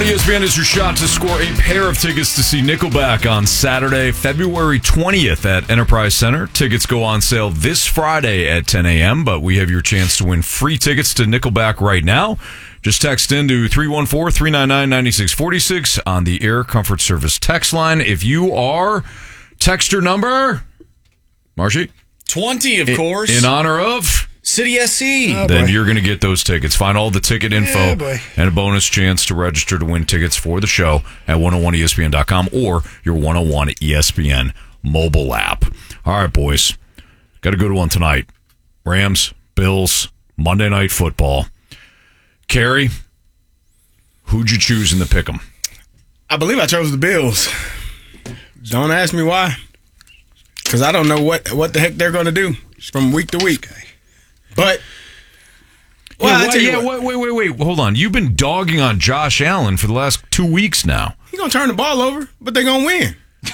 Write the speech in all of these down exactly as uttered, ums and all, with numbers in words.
E S P N is your shot to score a pair of tickets to see Nickelback on Saturday, February twentieth at Enterprise Center. Tickets go on sale this Friday at ten a.m., but we have your chance to win free tickets to Nickelback right now. Just text in to three one four, three nine nine, nine six four six on the Air Comfort Service text line. If you are texter number, Marshy? twenty, of course. In honor of... City S C. Oh, then boy. you're going to get those tickets. Find all the ticket info Yeah, boy. and a bonus chance to register to win tickets for the show at one oh one E S P N dot com or your one oh one E S P N mobile app. All right, boys. Got a good one tonight. Rams, Bills, Monday Night Football. Carrie, who'd you choose in the pick'em? I believe I chose the Bills. Don't ask me why. Because I don't know what, what the heck they're going to do from week to week. But, well, yeah, I tell you yeah what, wait, wait, wait, wait. Hold on. You've been dogging on Josh Allen for the last two weeks now. he's going to turn the ball over, but they're going to win.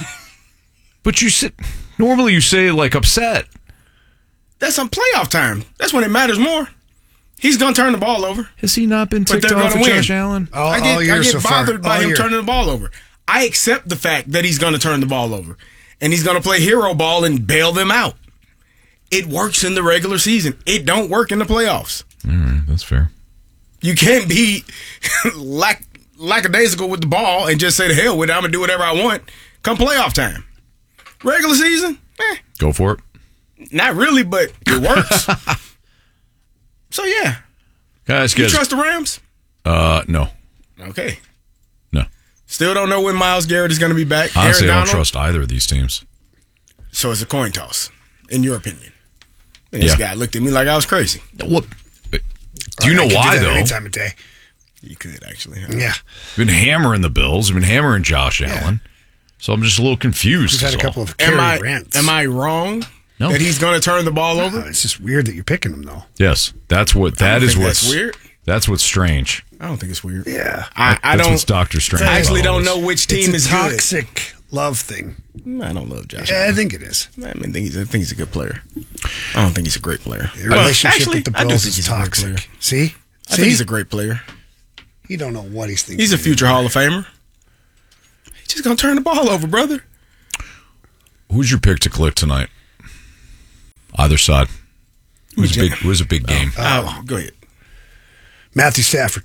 But you sit, normally you say, like, upset. That's on playoff time. That's when it matters more. He's going to turn the ball over. Has he not been But ticked they're off gonna at win. Josh Allen? All, I get, all year I get so bothered far. by All him year. turning the ball over. I accept the fact that he's going to turn the ball over. And he's going to play hero ball and bail them out. It works in the regular season. It don't work in the playoffs. All right, that's fair. You can't be lack, lackadaisical with the ball and just say, to hell with it, I'm going to do whatever I want come playoff time. Regular season, eh, Go for it. not really, but it works. So, yeah. Guys, You guys. trust the Rams? Uh, no. Okay. No. Still don't know when Myles Garrett is going to be back. Honestly, I Aaron don't Donald? trust either of these teams. So it's a coin toss, in your opinion. And this Yeah. guy looked at me like I was crazy. What? Do you know I could do why, that though? Any time of day. You could, actually. Huh? Yeah. Been hammering the Bills. Been hammering Josh Allen. So I'm just a little confused. We've had a is couple all. of Am carry I, rants. am I wrong No. that he's going to turn the ball over? Oh, it's just weird that you're picking them, though. Yes, that's what. I That don't is think what's that's weird. That's what's strange. I don't think it's weird. Yeah. I, I That's don't. what's Doctor Strange. I actually about all don't this. know which It's team a is toxic love thing. good. I don't love Josh. Yeah, I Allen. think it is. I mean, think he's, I think he's a good player. I don't think he's a great player. Your Well, relationship actually, with the I do Bills think is he's a great player. toxic. See? I See? think he's a great player. You don't know what he's thinking. He's a future Hall of Famer. He's just gonna turn the ball over, brother. Who's your pick to click tonight? Either side. It was a big. It was a big game. Oh, go ahead. Matthew Stafford.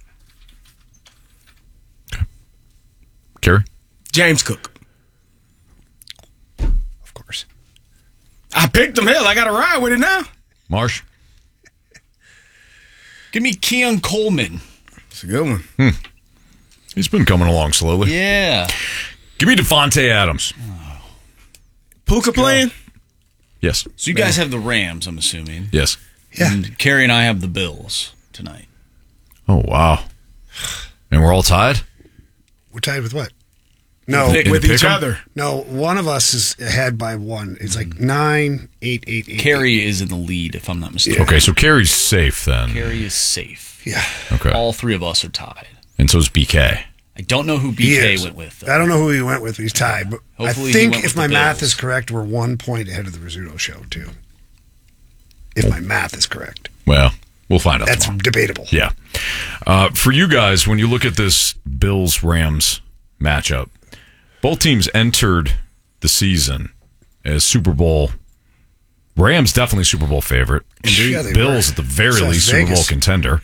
Kerry? James Cook. Of course. I picked him. Hell, I got to ride with it now. Marsh? Give me Keon Coleman. It's a good one. He's been coming along slowly. Yeah. Give me Devontae Adams. Puka playing? Yes. So you guys have the Rams, I'm assuming. Yes. Yeah. And Carrie and I have the Bills tonight. Oh, wow. And we're all tied? We're tied with what? No. Pick- In With the each pick'em? other. No, one of us is ahead by one. It's like nine, eight, eight, eight. Carrie is in the lead, if I'm not mistaken. Okay, so Kerry's safe then. Carrie is safe. Yeah. Okay. All three of us are tied. And so is B K. I don't know who He B K is. went with, though. I don't know who he went with, but he's tied. But Hopefully I he think went if with my the math Bills. is correct, we're one point ahead of the Rizzuto show, too. If my math is correct. Well, we'll find out That's tomorrow. debatable. Yeah. Uh, for you guys, when you look at this Bills-Rams matchup, both teams entered the season as Super Bowl. Rams definitely Super Bowl favorite. Indeed. Yeah, they Bills were. at the very So is least Super Bowl Vegas. contender.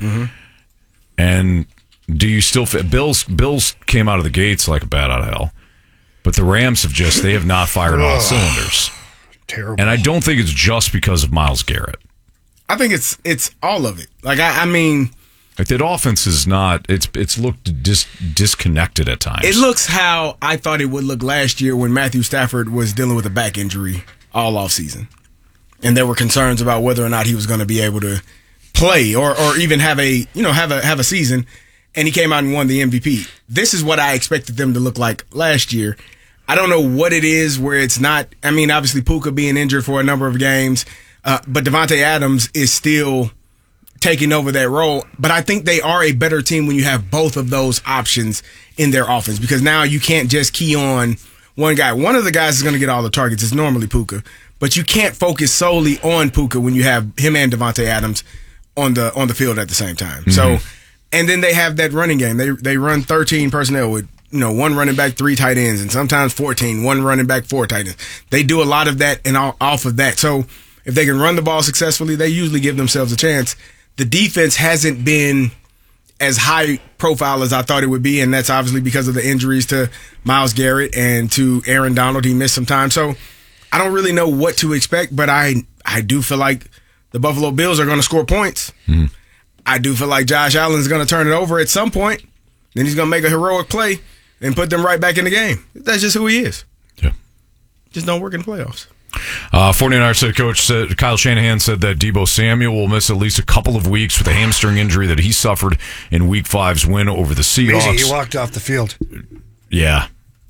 And do you still fi- Bills? Bills came out of the gates like a bat out of hell, but the Rams have just they have not fired on all Ugh. cylinders. Terrible. And I don't think it's just because of Myles Garrett. I think it's it's all of it. Like, I, I mean, Like that offense is not. It's it's looked dis, disconnected at times. it looks how I thought it would look last year when Matthew Stafford was dealing with a back injury all offseason. And there were concerns about whether or not he was going to be able to play or or even have a, you know, have a have a season. And he came out and won the M V P. This is what I expected them to look like last year. I don't know what it is where it's not. I mean, obviously Puka being injured for a number of games, uh, but Devontae Adams is still taking over that role. But I think they are a better team when you have both of those options in their offense, because now you can't just key on one guy. One of the guys is going to get all the targets. It's normally Puka, but you can't focus solely on Puka when you have him and Devontae Adams on the on the field at the same time. So. And then they have that running game. They they run thirteen personnel with, you know, one running back, three tight ends, and sometimes fourteen, one running back, four tight ends. They do a lot of that and all, off of that. So if they can run the ball successfully, they usually give themselves a chance. The defense hasn't been as high profile as I thought it would be, and that's obviously because of the injuries to Myles Garrett and to Aaron Donald. He missed some time. So I don't really know what to expect, but I I do feel like the Buffalo Bills are going to score points. Mm-hmm. I do feel like Josh Allen is going to turn it over at some point. Then he's going to make a heroic play and put them right back in the game. That's just who he is. Yeah. Just don't work in the playoffs. Uh, 49ers head coach said, Kyle Shanahan said that Deebo Samuel will miss at least a couple of weeks with a hamstring injury that he suffered in Week five's win over the Seahawks. Amazing, he walked off the field. Yeah.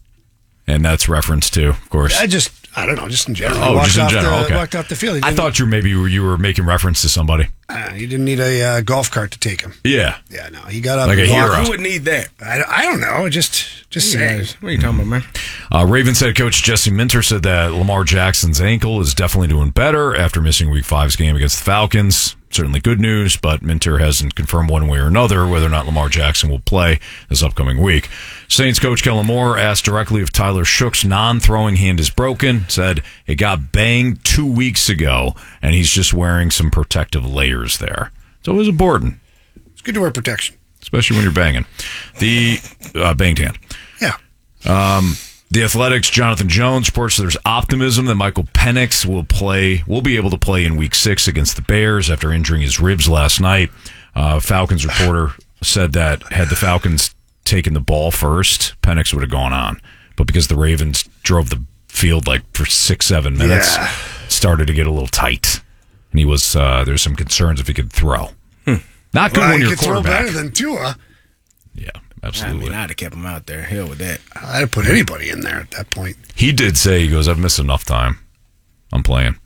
And that's reference to, of course. I just, I don't know, just in general. Oh, he walked just in off general, the, okay. walked off the field. He I didn't- thought you maybe you were, you were making reference to somebody. Uh, he didn't need a uh, golf cart to take him. Yeah. Yeah, no, he got up. Like and a walked. hero. Who would need that? I, don't- I don't know, just, just saying. What are you talking about, man? Uh, Ravens head coach Jesse Minter said that Lamar Jackson's ankle is definitely doing better after missing Week five's game against the Falcons. Certainly good news, but Minter hasn't confirmed one way or another whether or not Lamar Jackson will play this upcoming week. Saints coach Kellen Moore asked directly if Tyler Shook's non-throwing hand is broken, said it got banged two weeks ago, and he's just wearing some protective layers there. So it was important, It's good to wear protection. especially when you're banging. The uh, banged hand. Yeah. Um, the Athletics' Jonathan Jones reports there's optimism that Michael Penix will play, will be able to play in Week Six against the Bears after injuring his ribs last night. Uh, Falcons reporter said that had the Falcons taken the ball first, Penix would have gone on, but because the Ravens drove the field like for six, seven minutes, Yeah. it started to get a little tight, and he was uh, there's some concerns if he could throw. Hmm. Not good Well, when he you're a could throw quarterback. better than Tua. Yeah, I absolutely. mean, I'd have kept him out there. Hell with that. I'd have put anybody in there at that point. He did say, he goes, I've missed enough time. I'm playing.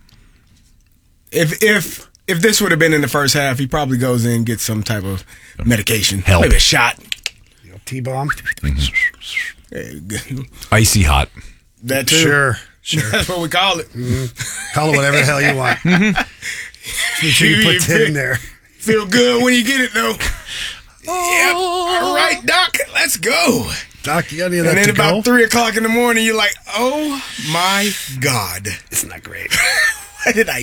If if if this would have been in the first half, he probably goes in and gets some type of medication. Help. Maybe a shot. You know, T-bomb. Icy hot. That too. Sure, sure. That's what we call it. Call it whatever the hell you want. Make sure you put ten in there. Feel good when you get it, though. Yep. All right, Doc, let's go. Doc, you got any of that And then to about go? three o'clock in the morning, you're like, oh my God. It's not great. What did I